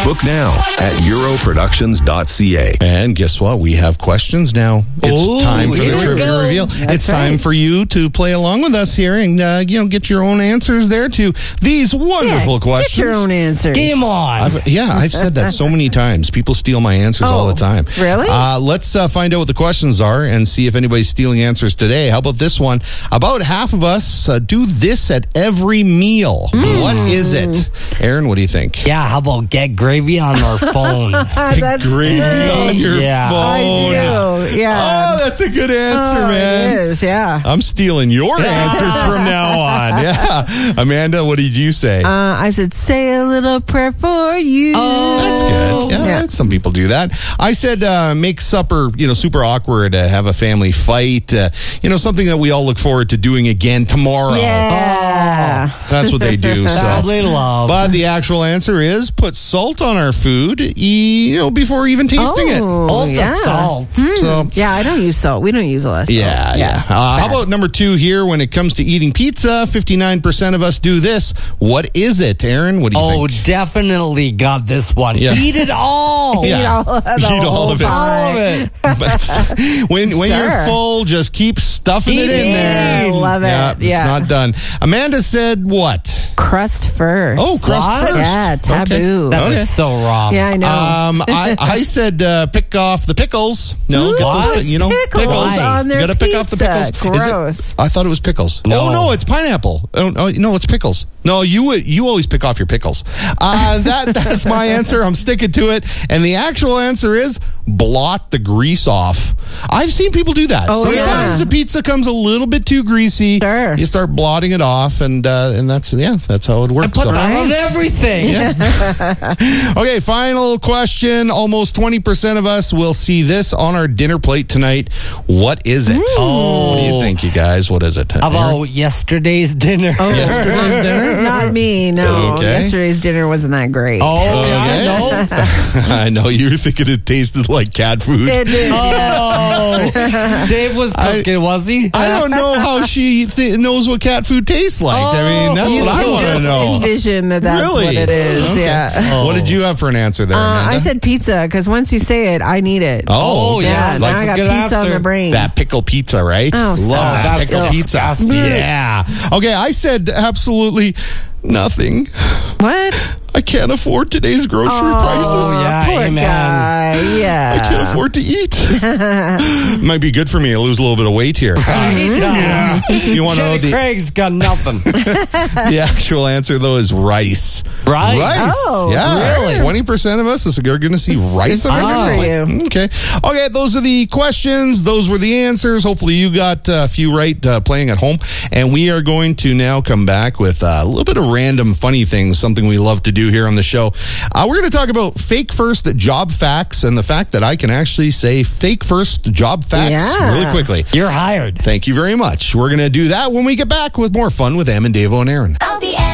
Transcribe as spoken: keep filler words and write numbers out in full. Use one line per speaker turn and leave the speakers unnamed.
Book now at euro productions dot c a.
And guess what? We have questions now. It's
Ooh,
time for
here
the
we
trivia
go.
reveal.
That's
it's time
right.
for you to play along with us here and uh, you know get your own answers there to these wonderful
yeah,
questions.
Get your own answers.
Game on.
I've, yeah, I've said that so many times. People steal my answers all the
Oh,
time.
really?
Uh, let's uh, find out what the questions are and see if anybody's stealing answers today. How about this one? About half of us uh, do this at every meal.
Mm.
What is it? Aaron, what do you think?
Yeah, how about get gravy on our phone?
That's
Gravy
true.
on your
Yeah.
phone.
I do. Yeah.
Oh, that's a good answer,
Oh,
man.
It is, yeah.
I'm stealing your answers from now on. Yeah. Amanda, what did you say?
Uh, I said, say a little prayer for you.
That's good. Yeah,
Yeah.
some people do that. I said uh, make supper, you know, super awkward, uh, have a family fight, uh, you know, something that we all look forward to doing again tomorrow.
Yeah.
That's what they do. So.
Probably love.
But the actual answer is put salt on our food, e- you know, before even tasting it.
All the
yeah.
salt.
So
Yeah, I don't use salt. We don't use a lot of salt.
Yeah, yeah. Uh, how about number two here? When it comes to eating pizza, fifty-nine percent of us do this. What is it, Aaron? What do you
Oh,
think?
definitely got this one.
Yeah.
Eat it all.
Yeah.
Eat all of, the
Eat all
whole
of it.
All of
pie.
it.
But when when you're
Sure.
full, just keep stuffing
Eat
it in
it.
there.
I love it.
Yeah, it's
Yeah.
not done. Amanda said what?
Crust first.
Oh, crust
What?
first.
Yeah, taboo.
That is
Okay.
so wrong.
Yeah, I know.
Um, I, I said uh, pick off the pickles. No,
Ooh,
get those,
it's
you know,
pickles on their
You gotta pick off the
pizza.
pickles. Is it-
Gross.
I thought it was pickles.
No.
Oh no, it's pineapple. Oh, oh no, it's pickles. No, you would- you always pick off your pickles. Uh, that that's my answer. I'm sticking to it. And the actual answer is blot the grease off. I've seen people do that.
Oh,
Sometimes
yeah.
the pizza comes a little bit too greasy.
Sure.
You start blotting it off, and uh, and that's yeah, that's how it works.
Put
So-
that on everything.
Okay, final question. Almost twenty percent of us will see this on our dinner plate tonight. What is it?
Oh.
What do you think, you guys? What is it?
How about yesterday's dinner?
Oh.
Yesterday's dinner?
Not me, no.
Okay.
Yesterday's dinner wasn't that great.
Oh,
Okay.
yeah, no.
I know you were thinking it tasted like cat food.
It did, yeah.
Oh, Dave was
I-
cooking, was he?
I don't know how she th- knows what cat food tastes like. I mean, that's
You
what I
can
want to
just
know.
envision that that's
Really?
what it is.
Okay.
Yeah.
What did you have for an answer there,
Uh,
Amanda?
I said pizza because once you say it, I need it.
Oh, okay.
yeah.
yeah,
Now
that's
I
a
got
good
pizza on
answer.
the brain.
That pickle pizza, right?
Oh,
Love
stop.
that
That's
pickle pizza.
disgusting.
Yeah. Okay, I said absolutely nothing.
What?
I can't afford today's grocery
Oh,
prices.
yeah,
poor
amen.
guy. Yeah.
I can't afford to eat. Might be good for me. I lose a little bit of weight here.
Yeah.
You want to know
Jenny
the,
Craig's got nothing.
the actual answer, though, is rice.
Right?
Rice.
Oh,
yeah.
really?
twenty percent of us are going to see rice
it's
on
good
our
for
dinner plate.
you.
Okay. Okay, those are the questions. Those were the answers. Hopefully you got a few right uh, playing at home. And we are going to now come back with uh, a little bit of random funny things, something we love to do here on the show. Uh, we're going to talk about fake first job facts and the fact that I can actually say fake first job facts
Yeah.
really quickly.
You're hired.
Thank you very much. We're going to do that when we get back with more fun with Em and Davo and Aaron.
I'll be